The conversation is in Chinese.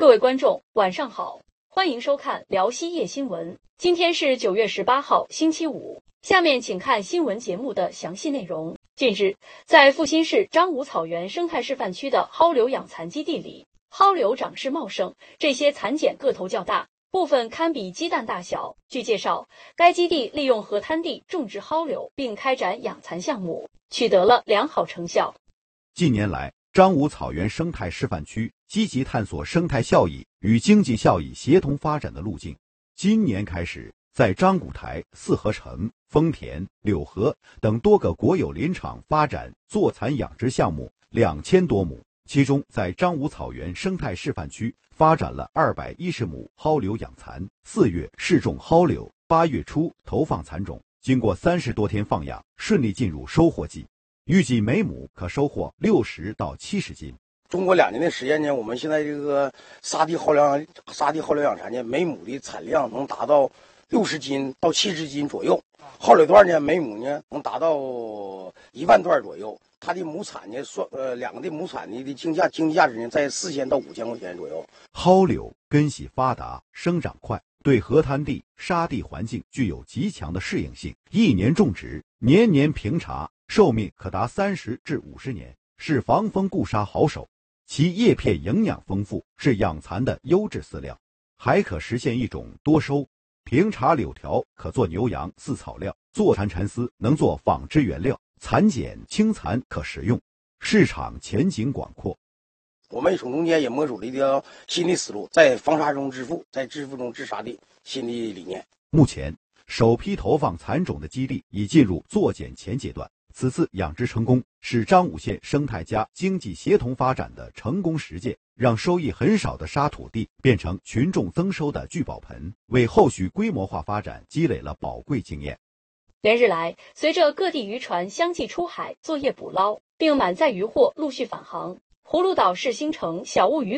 各位观众，晚上好，欢迎收看辽西夜新闻。今天是9月18号，星期五。下面请看新闻节目的详细内容。近日，在阜新市张武草原生态示范区的蒿柳养蚕基地里，蒿柳长势茂盛，这些蚕茧个头较大，部分堪比鸡蛋大小。据介绍，该基地利用河滩地种植蒿柳，并开展养蚕项目，取得了良好成效。 近年来，张武草原生态示范区积极探索生态效益与经济效益协同发展的路径。今年开始，在张古台、四合城、丰田、柳河等多个国有林场发展坐蚕养殖项目2000多亩，其中在张武草原生态示范区发展了210亩蒿柳养蚕。4月试种蒿柳，8月初投放蚕种，经过30多天放养，顺利进入收获季。预计每亩可收获60到70斤。 中国2年的时间呢，我们现在这个沙地蒿柳养蚕呢，每亩的产量能达到60斤到70斤左右。蒿柳段呢，每亩呢能达到1万段左右。它的亩产呢，两个的亩产的经济价值呢，在4000到5000块钱左右。 蒿柳根系发达，生长快，对河滩地、沙地环境具有极强的适应性，一年种植，年年平茬，寿命可达30至50年，是防风固沙好手。其叶片营养丰富，是养蚕的优质饲料，还可实现一种多收。平茬柳条可做牛羊饲草料，坐蚕蚕丝能做纺织原料，蚕茧轻蚕可食用，市场前景广阔。 我们从中间也摸索了一条新的思路，在防沙中致富，在致富中治沙的新的理念。 目前，首批投放蚕种的基地已进入坐茧前阶段。此次养殖成功是张武县生态加经济协同发展的成功实践，让收益很少的沙土地变成群众增收的聚宝盆，为后续规模化发展积累了宝贵经验。 连日来，随着各地渔船相继出海作业捕捞，并满载渔获陆续返航，葫芦岛市新城小务渔